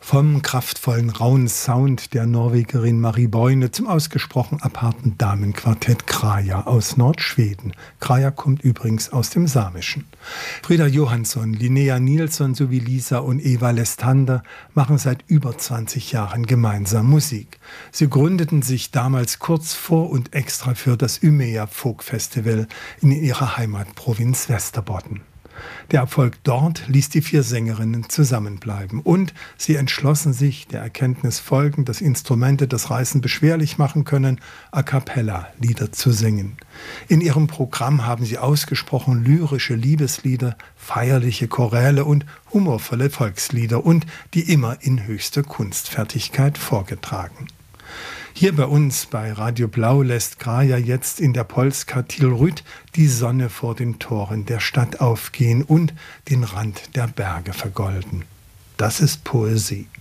Vom kraftvollen, rauen Sound der Norwegerin Marie Boine zum ausgesprochen aparten Damenquartett Kraja aus Nordschweden. Kraja kommt übrigens aus dem Samischen. Frida Johansson, Linnea Nilsson sowie Lisa und Eva Lestander machen seit über 20 Jahren gemeinsam Musik. Sie gründeten sich damals kurz vor und extra für das Umeå Folk Festival in ihrer Heimatprovinz Västerbotten. Der Erfolg dort ließ die 4 Sängerinnen zusammenbleiben und sie entschlossen sich, der Erkenntnis folgend, dass Instrumente das Reisen beschwerlich machen können, a cappella Lieder zu singen. In ihrem Programm haben sie ausgesprochen lyrische Liebeslieder, feierliche Choräle und humorvolle Volkslieder und die immer in höchster Kunstfertigkeit vorgetragen. Hier bei uns bei Radio Blau lässt Kraja jetzt in der Polska Tilryd die Sonne vor den Toren der Stadt aufgehen und den Rand der Berge vergolden. Das ist Poesie.